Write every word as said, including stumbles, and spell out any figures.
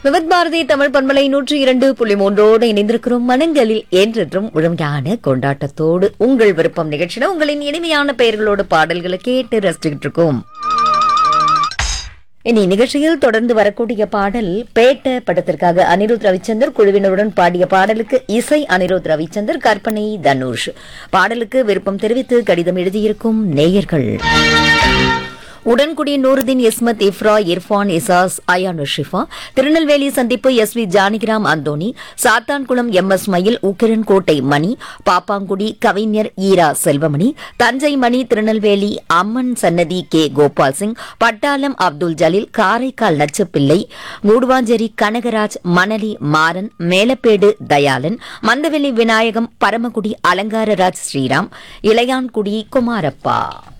விவித் பாரதி தமிழ் பண்பலை நூற்றி இரண்டு புள்ளி மூன்றோடு இணைந்திருக்கிறோம். மனங்களில் என்றென்றும் முழுமையான கொண்டாட்டத்தோடு உங்கள் விருப்பம் நிகழ்ச்சியில உங்களின் இனிமையான பெயர்களோடு பாடல்களை கேட்டு ரசிச்சுக்கிட்டு இருக்கோம். இனி நிகழ்ச்சியில் தொடர்ந்து வரக்கூடிய பாடல் பேட்ட படத்திற்காக அனிருத் ரவிச்சந்தர் குழுவினருடன் பாடிய பாடலுக்கு இசை அனிருத் ரவிச்சந்தர், கற்பனை தனுஷ். பாடலுக்கு விருப்பம் தெரிவித்து கடிதம் எழுதியிருக்கும் நேயர்கள் உடன்குடி நூருதீன், இஸ்மத், இஃப்ரா, இர்ஃபான், இசாஸ், அயானு ஷிஃபா, திருநெல்வேலி சந்திப்பு S we Janakiram Anthony, Sathankulam M S மயில், உக்கிரன் கோட்டை மணி, பாப்பாங்குடி கவிஞர் ஈரா செல்வமணி, தஞ்சை மணி, திருநெல்வேலி அம்மன் சன்னதி கே கோபால் சிங், பட்டாளம் அப்துல் ஜலீல், காரைக்கால் நச்சுப்பிள்ளை, மூடுவாஞ்சேரி கனகராஜ், மணலி மாறன், மேலப்பேடு தயாளன், மந்தவெளி விநாயகம், பரமக்குடி அலங்காரராஜ் ஸ்ரீராம், இளையான்குடி குமாரப்பா.